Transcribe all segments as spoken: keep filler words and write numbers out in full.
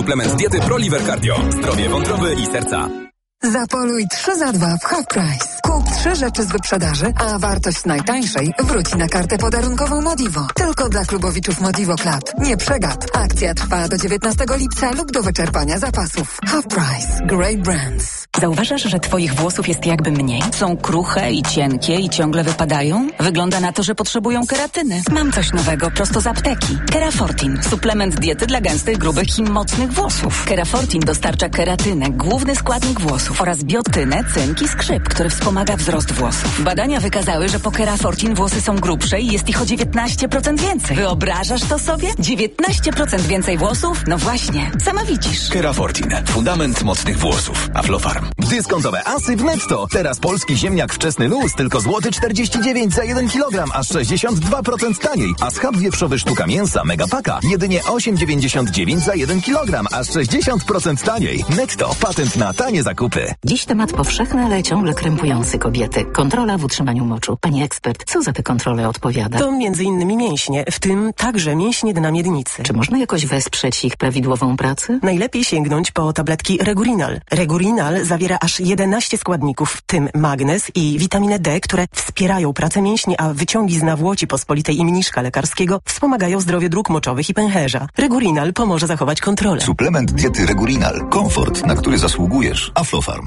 Suplement diety ProLiver Cardio. Zdrowie wątroby i serca. Zapoluj trzy za dwa w Half Price. Kup trzy rzeczy z wyprzedaży, a wartość najtańszej wróci na kartę podarunkową Modivo. Tylko dla klubowiczów Modivo Club. Nie przegap. Akcja trwa do dziewiętnastego lipca lub do wyczerpania zapasów. Half Price. Great brands. Zauważasz, że twoich włosów jest jakby mniej? Są kruche i cienkie i ciągle wypadają? Wygląda na to, że potrzebują keratyny. Mam coś nowego prosto z apteki. Kerafortin. Suplement diety dla gęstych, grubych i mocnych włosów. Kerafortin dostarcza keratynę, główny składnik włosów, oraz biotynę, cynk i skrzyp, który wspomaga wzrost włosów. Badania wykazały, że po Kerafortin włosy są grubsze i jest ich o dziewiętnaście procent więcej. Wyobrażasz to sobie? dziewiętnaście procent więcej włosów? No właśnie, sama widzisz. Kerafortin. Fundament mocnych włosów. Aflofarm. Dyskontowe asy w Netto. Teraz polski ziemniak wczesny luz tylko złoty czterdzieści dziewięć za jeden kilogram, aż sześćdziesiąt dwa procent taniej. A schab wieprzowy sztuka mięsa Megapaka jedynie osiem dziewięćdziesiąt dziewięć za jeden kilogram, aż sześćdziesiąt procent taniej. Netto. Patent na tanie zakupy. Dziś temat powszechny, ale ciągle krępujący kobiety. Kontrola w utrzymaniu moczu. Pani ekspert, co za te kontrole odpowiada? To między innymi mięśnie, w tym także mięśnie dna miednicy. Czy można jakoś wesprzeć ich prawidłową pracę? Najlepiej sięgnąć po tabletki Regurinal. Regurinal zawiera aż jedenaście składników, w tym magnez i witaminę D, które wspierają pracę mięśni, a wyciągi z nawłoci pospolitej i mniszka lekarskiego wspomagają zdrowie dróg moczowych i pęcherza. Regurinal pomoże zachować kontrolę. Suplement diety Regurinal. Komfort, na który zasługujesz. Aflofarm.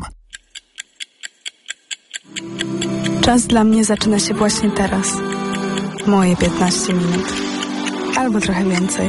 Czas dla mnie zaczyna się właśnie teraz. Moje piętnaście minut. Albo trochę więcej.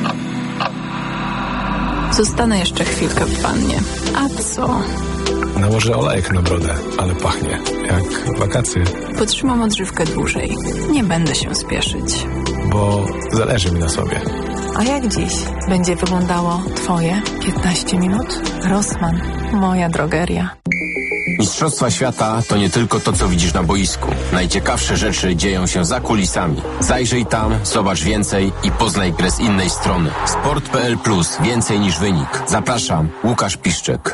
Zostanę jeszcze chwilkę w wannie. A co? Nałożę olejek na brodę, ale pachnie jak wakacje. Potrzymam odżywkę dłużej. Nie będę się spieszyć. Bo zależy mi na sobie. A jak dziś będzie wyglądało twoje piętnaście minut? Rossmann, moja drogeria. Mistrzostwa świata to nie tylko to, co widzisz na boisku. Najciekawsze rzeczy dzieją się za kulisami. Zajrzyj tam, zobacz więcej i poznaj grę z innej strony. Sport kropka p l plus. Więcej niż wynik. Zapraszam, Łukasz Piszczek.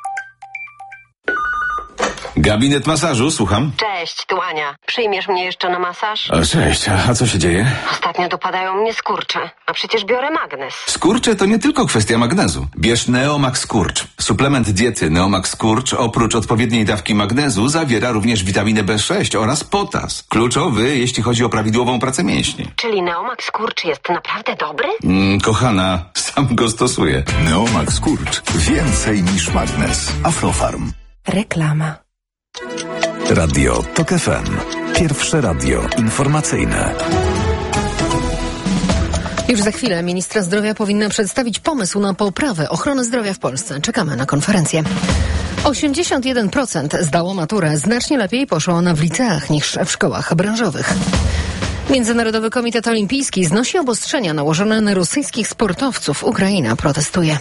Gabinet masażu, słucham. Cześć, tu Ania. Przyjmiesz mnie jeszcze na masaż? O, cześć, a co się dzieje? Ostatnio dopadają mnie skurcze, a przecież biorę magnez. Skurcze to nie tylko kwestia magnezu. Bierz Neomax Skurcz. Suplement diety Neomax Skurcz oprócz odpowiedniej dawki magnezu zawiera również witaminę B sześć oraz potas. Kluczowy, jeśli chodzi o prawidłową pracę mięśni. Czyli Neomax Skurcz jest naprawdę dobry? Mm, kochana, sam go stosuję. Neomax Skurcz. Więcej niż magnez. Aflofarm. Reklama. Radio Tok F M. Pierwsze radio informacyjne. Już za chwilę ministra zdrowia powinna przedstawić pomysł na poprawę ochrony zdrowia w Polsce. Czekamy na konferencję. osiemdziesiąt jeden procent zdało maturę. Znacznie lepiej poszło ona w liceach niż w szkołach branżowych. Międzynarodowy Komitet Olimpijski znosi obostrzenia nałożone na rosyjskich sportowców. Ukraina protestuje.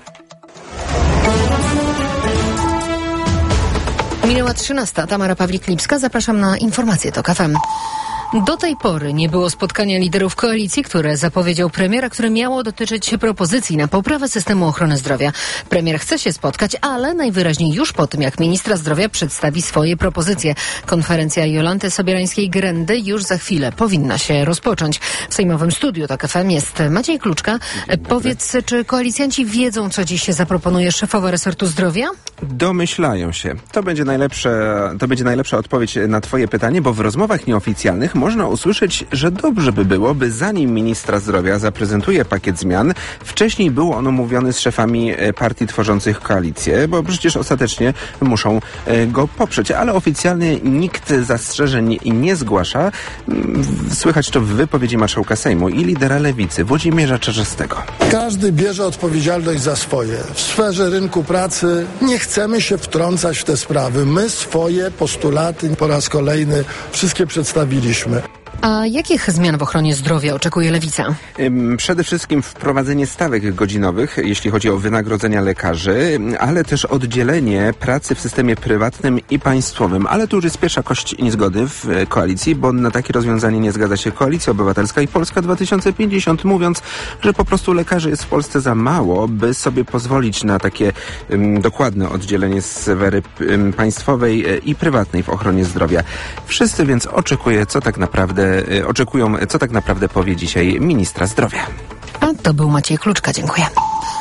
Minęła trzynasta. Tamara Pawlik-Lipska. Zapraszam na informacje Tok F M. Do tej pory nie było spotkania liderów koalicji, które zapowiedział premier, a które miało dotyczyć propozycji na poprawę systemu ochrony zdrowia. Premier chce się spotkać, ale najwyraźniej już po tym, jak ministra zdrowia przedstawi swoje propozycje. Konferencja Jolanty Sobierańskiej-Grendy już za chwilę powinna się rozpocząć. W sejmowym studiu Tok F M jest Maciej Kluczka. Powiedz, czy koalicjanci wiedzą, co dziś się zaproponuje szefowa resortu zdrowia? Domyślają się. To będzie najlepsze, to będzie najlepsza odpowiedź na twoje pytanie, bo w rozmowach nieoficjalnych można usłyszeć, że dobrze by było, by zanim ministra zdrowia zaprezentuje pakiet zmian, wcześniej był on omówiony z szefami partii tworzących koalicję, bo przecież ostatecznie muszą go poprzeć, ale oficjalnie nikt zastrzeżeń nie zgłasza. Słychać to w wypowiedzi marszałka Sejmu i lidera Lewicy, Włodzimierza Czarzastego. Każdy bierze odpowiedzialność za swoje. W sferze rynku pracy nie chcemy się wtrącać w te sprawy. My swoje postulaty po raz kolejny wszystkie przedstawiliśmy. A jakich zmian w ochronie zdrowia oczekuje Lewica? Przede wszystkim wprowadzenie stawek godzinowych, jeśli chodzi o wynagrodzenia lekarzy, ale też oddzielenie pracy w systemie prywatnym i państwowym. Ale tu już jest pierwsza kość niezgody w koalicji, bo na takie rozwiązanie nie zgadza się Koalicja Obywatelska i Polska dwa tysiące pięćdziesiąt, mówiąc, że po prostu lekarzy jest w Polsce za mało, by sobie pozwolić na takie um, dokładne oddzielenie sfery um, państwowej i prywatnej w ochronie zdrowia. Wszyscy więc oczekują, co tak naprawdę oczekują, co tak naprawdę powie dzisiaj ministra zdrowia. A to był Maciej Kluczka, dziękuję.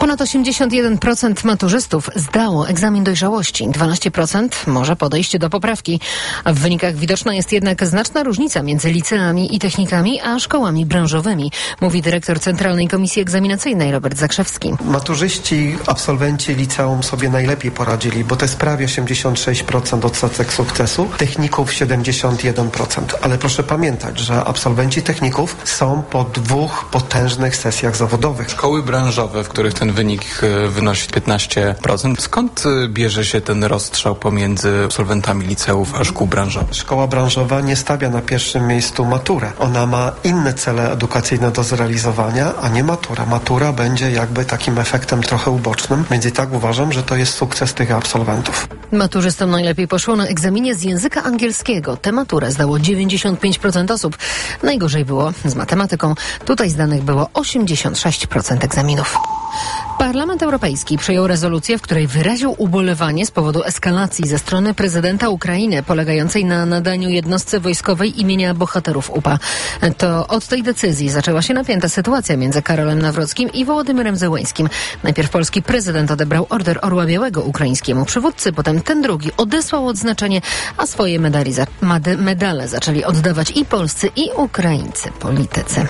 Ponad osiemdziesiąt jeden procent maturzystów zdało egzamin dojrzałości. dwanaście procent może podejść do poprawki. W wynikach widoczna jest jednak znaczna różnica między liceami i technikami, a szkołami branżowymi, mówi dyrektor Centralnej Komisji Egzaminacyjnej Robert Zakrzewski. Maturzyści, absolwenci liceum sobie najlepiej poradzili, bo to jest prawie osiemdziesiąt sześć procent odsetek sukcesu, techników siedemdziesiąt jeden procent. Ale proszę pamiętać, że absolwenci techników są po dwóch potężnych sesjach zawodowych. Szkoły branżowe, w których ten wynik wynosi piętnaście procent. Skąd bierze się ten rozstrzał pomiędzy absolwentami liceów a szkół branżowych? Szkoła branżowa nie stawia na pierwszym miejscu maturę. Ona ma inne cele edukacyjne do zrealizowania, a nie matura. Matura będzie jakby takim efektem trochę ubocznym, więc i tak uważam, że to jest sukces tych absolwentów. Maturzystom najlepiej poszło na egzaminie z języka angielskiego. Tę maturę zdało dziewięćdziesiąt pięć procent osób. Najgorzej było z matematyką. Tutaj zdanych było osiemdziesiąt sześć procent egzaminów. Parlament Europejski przyjął rezolucję, w której wyraził ubolewanie z powodu eskalacji ze strony prezydenta Ukrainy polegającej na nadaniu jednostce wojskowej imienia bohaterów U P A. To od tej decyzji zaczęła się napięta sytuacja między Karolem Nawrockim i Wołodymyrem Zełeńskim. Najpierw polski prezydent odebrał Order Orła Białego ukraińskiemu przywódcy, potem ten drugi odesłał odznaczenie, a swoje medali za- medale zaczęli oddawać i polscy, i ukraińscy politycy.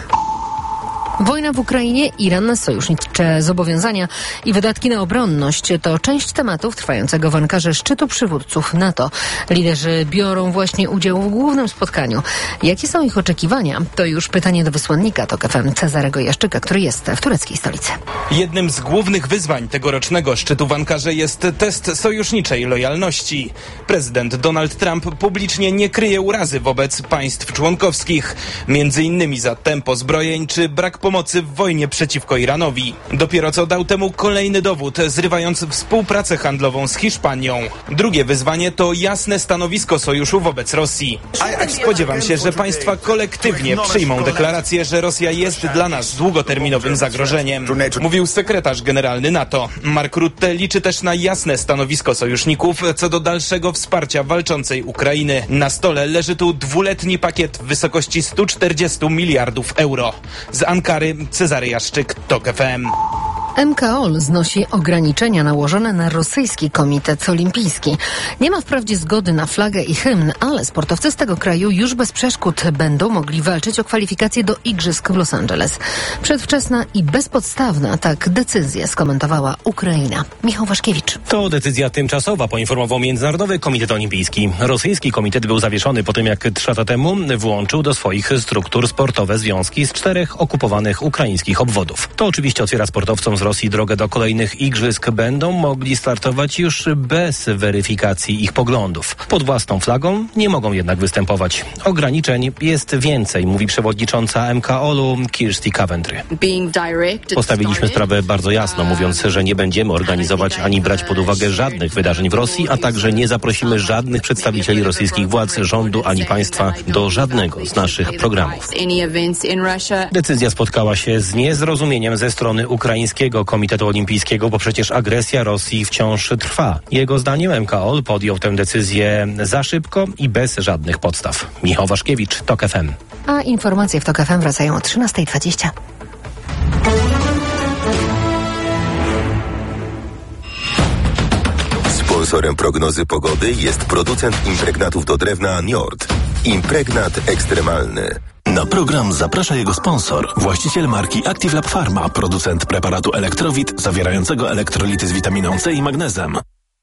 Wojna w Ukrainie, Iran, sojusznicze zobowiązania i wydatki na obronność to część tematów trwającego w Ankarze szczytu przywódców NATO. Liderzy biorą właśnie udział w głównym spotkaniu. Jakie są ich oczekiwania? To już pytanie do wysłannika TOK F M Cezarego Jaszczyka, który jest w tureckiej stolicy. Jednym z głównych wyzwań tegorocznego szczytu w Ankarze jest test sojuszniczej lojalności. Prezydent Donald Trump publicznie nie kryje urazy wobec państw członkowskich, między innymi za tempo zbrojeń czy brak pomocy w wojnie przeciwko Iranowi. Dopiero co dał temu kolejny dowód, zrywając współpracę handlową z Hiszpanią. Drugie wyzwanie to jasne stanowisko sojuszu wobec Rosji. Spodziewam się, że państwa kolektywnie przyjmą deklarację, że Rosja jest dla nas długoterminowym zagrożeniem, mówił sekretarz generalny NATO. Mark Rutte liczy też na jasne stanowisko sojuszników co do dalszego wsparcia walczącej Ukrainy. Na stole leży tu dwuletni pakiet w wysokości stu czterdziestu miliardów euro. Z Ankary Cezary Jaszczyk, TOK F M. M K O L znosi ograniczenia nałożone na rosyjski komitet olimpijski. Nie ma wprawdzie zgody na flagę i hymn, ale sportowcy z tego kraju już bez przeszkód będą mogli walczyć o kwalifikacje do igrzysk w Los Angeles. Przedwczesna i bezpodstawna, tak decyzję skomentowała Ukraina. Michał Waszkiewicz. To decyzja tymczasowa, poinformował Międzynarodowy Komitet Olimpijski. Rosyjski komitet był zawieszony po tym, jak trzy lata temu włączył do swoich struktur sportowe związki z czterech okupowanych ukraińskich obwodów. To oczywiście otwiera sportowcom z Rosji drogę do kolejnych igrzysk. Będą mogli startować już bez weryfikacji ich poglądów. Pod własną flagą nie mogą jednak występować. Ograniczeń jest więcej, mówi przewodnicząca M K O L-u Kirsty Coventry. Postawiliśmy sprawę bardzo jasno, mówiąc, że nie będziemy organizować ani brać pod uwagę żadnych wydarzeń w Rosji, a także nie zaprosimy żadnych przedstawicieli rosyjskich władz, rządu ani państwa do żadnego z naszych programów. Decyzja spotkała się z niezrozumieniem ze strony ukraińskiego Komitetu Olimpijskiego, bo przecież agresja Rosji wciąż trwa. Jego zdaniem M K O L podjął tę decyzję za szybko i bez żadnych podstaw. Michał Waszkiewicz, TOK F M. A informacje w TOK F M wracają o trzynasta dwadzieścia. Sponsorem prognozy pogody jest producent impregnatów do drewna Njord. Impregnat ekstremalny. Na program zaprasza jego sponsor, właściciel marki Active Lab Pharma, producent preparatu Elektrowit zawierającego elektrolity z witaminą C i magnezem.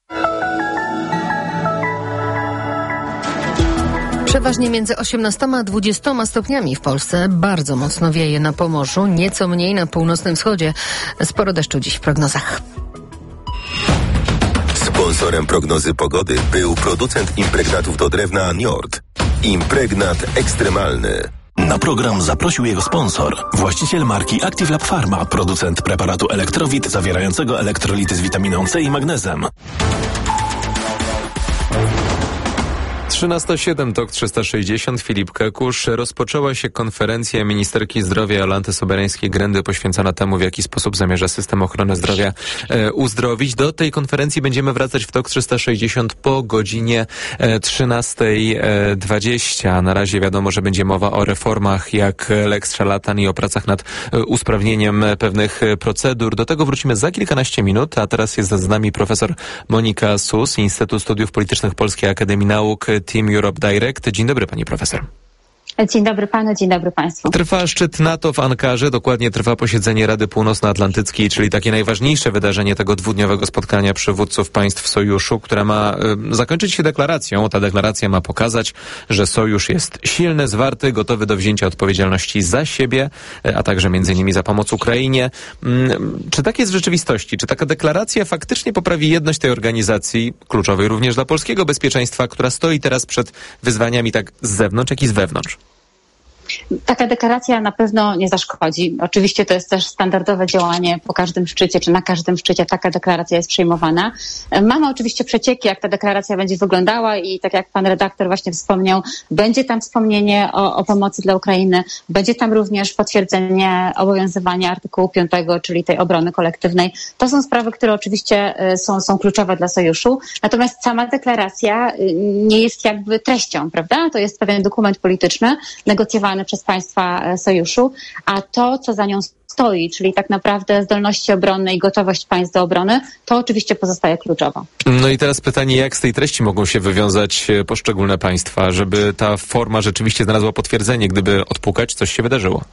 Przeważnie między osiemnastoma a dwudziestoma stopniami w Polsce. Bardzo mocno wieje na Pomorzu, nieco mniej na północnym wschodzie. Sporo deszczu dziś w prognozach. Sponsorem prognozy pogody był producent impregnatów do drewna Njord. Impregnat ekstremalny. Na program zaprosił jego sponsor, właściciel marki Active Lab Pharma, producent preparatu Elektrowit zawierającego elektrolity z witaminą C i magnezem. trzynasta siedem, Tok trzysta sześćdziesiąt, Filip Kekusz. Rozpoczęła się konferencja ministerki zdrowia Jolanty Sobereńskiej-Grendy poświęcona temu, w jaki sposób zamierza system ochrony zdrowia e, uzdrowić. Do tej konferencji będziemy wracać w Tok trzysta sześćdziesiąt po godzinie e, trzynasta dwadzieścia. Na razie wiadomo, że będzie mowa o reformach jak Lex Szarlatan i o pracach nad e, usprawnieniem pewnych procedur. Do tego wrócimy za kilkanaście minut, a teraz jest z nami profesor Monika Sus, Instytut Studiów Politycznych Polskiej Akademii Nauk, Team Europe Direct. Dzień dobry, pani profesor. Dzień dobry panu, dzień dobry państwu. Trwa szczyt NATO w Ankarze, dokładnie trwa posiedzenie Rady Północnoatlantyckiej, czyli takie najważniejsze wydarzenie tego dwudniowego spotkania przywódców państw sojuszu, które ma y, zakończyć się deklaracją. Ta deklaracja ma pokazać, że sojusz jest silny, zwarty, gotowy do wzięcia odpowiedzialności za siebie, y, a także między innymi za pomoc Ukrainie. Y, czy tak jest w rzeczywistości? Czy taka deklaracja faktycznie poprawi jedność tej organizacji, kluczowej również dla polskiego bezpieczeństwa, która stoi teraz przed wyzwaniami tak z zewnątrz, jak i z wewnątrz? Taka deklaracja na pewno nie zaszkodzi. Oczywiście to jest też standardowe działanie po każdym szczycie, czy na każdym szczycie taka deklaracja jest przyjmowana. Mamy oczywiście przecieki, jak ta deklaracja będzie wyglądała i tak jak pan redaktor właśnie wspomniał, będzie tam wspomnienie o, o pomocy dla Ukrainy, będzie tam również potwierdzenie obowiązywania artykułu piątego, czyli tej obrony kolektywnej. To są sprawy, które oczywiście są, są kluczowe dla sojuszu. Natomiast sama deklaracja nie jest jakby treścią, prawda? To jest pewien dokument polityczny, negocjowany przez państwa sojuszu, a to, co za nią stoi, czyli tak naprawdę zdolności obronne i gotowość państw do obrony, to oczywiście pozostaje kluczowo. No i teraz pytanie, jak z tej treści mogą się wywiązać poszczególne państwa, żeby ta forma rzeczywiście znalazła potwierdzenie, gdyby odpukać, coś się wydarzyło?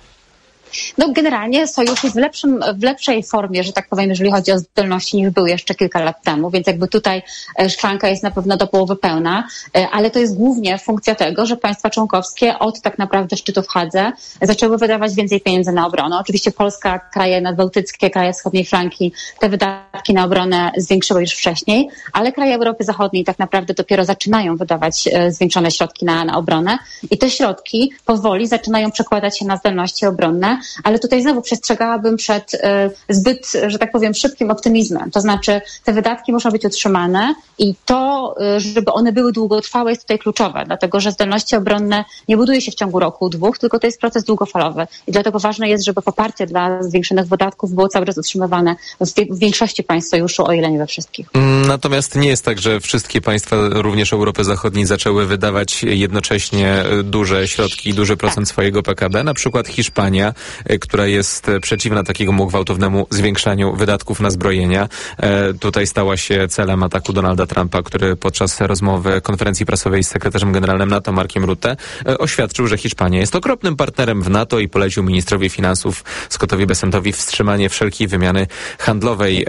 No generalnie sojusz jest w, lepszym, w lepszej formie, że tak powiem, jeżeli chodzi o zdolności, niż był jeszcze kilka lat temu, więc jakby tutaj szklanka jest na pewno do połowy pełna, ale to jest głównie funkcja tego, że państwa członkowskie od tak naprawdę szczytu w Hadze zaczęły wydawać więcej pieniędzy na obronę. Oczywiście Polska, kraje nadbałtyckie, kraje wschodniej flanki, te wydatki na obronę zwiększyły już wcześniej, ale kraje Europy Zachodniej tak naprawdę dopiero zaczynają wydawać zwiększone środki na, na obronę i te środki powoli zaczynają przekładać się na zdolności obronne, ale tutaj znowu przestrzegałabym przed y, zbyt, że tak powiem, szybkim optymizmem. To znaczy te wydatki muszą być utrzymane i to, y, żeby one były długotrwałe, jest tutaj kluczowe, dlatego że zdolności obronne nie buduje się w ciągu roku, dwóch, tylko to jest proces długofalowy i dlatego ważne jest, żeby poparcie dla zwiększonych wydatków było cały czas utrzymywane w, w większości państw sojuszu, o ile nie we wszystkich. Natomiast nie jest tak, że wszystkie państwa, również Europy Zachodniej, zaczęły wydawać jednocześnie duże środki, duży procent swojego P K B. Na przykład Hiszpania, która jest przeciwna takiemu gwałtownemu zwiększaniu wydatków na zbrojenia. E, tutaj stała się celem ataku Donalda Trumpa, który podczas rozmowy konferencji prasowej z sekretarzem generalnym NATO Markiem Rutte e, oświadczył, że Hiszpania jest okropnym partnerem w NATO i polecił ministrowi finansów Scottowi Bessentowi wstrzymanie wszelkiej wymiany handlowej.